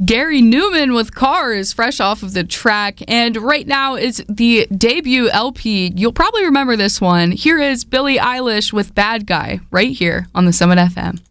Gary Newman with Cars, fresh off of the track. And right now is the debut LP. You'll probably remember this one. Here is Billie Eilish with Bad Guy, right here on the Summit FM.